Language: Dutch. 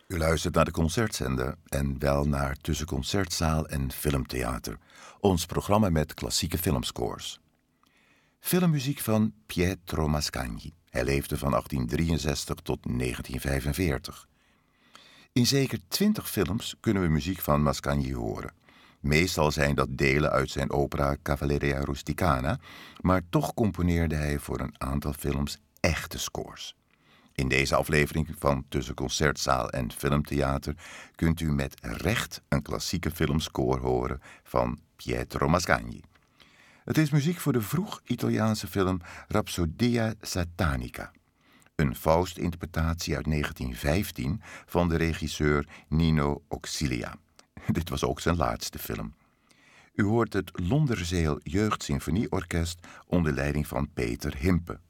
U luistert naar de Concertzender en wel naar Tussen Concertzaal en Filmtheater. Ons programma met klassieke filmscores. Filmmuziek van Pietro Mascagni. Hij leefde van 1863 tot 1945. In zeker 20 films kunnen we muziek van Mascagni horen. Meestal zijn dat delen uit zijn opera Cavalleria Rusticana, maar toch componeerde hij voor een aantal films echte scores. In deze aflevering van Tussen Concertzaal en Filmtheater kunt u met recht een klassieke filmscore horen van Pietro Mascagni. Het is muziek voor de vroeg Italiaanse film Rapsodia Satanica. Een Faust-interpretatie uit 1915 van de regisseur Nino Auxilia. Dit was ook zijn laatste film. U hoort het Londerzeel Jeugdsymfonieorkest onder leiding van Peter Himpe.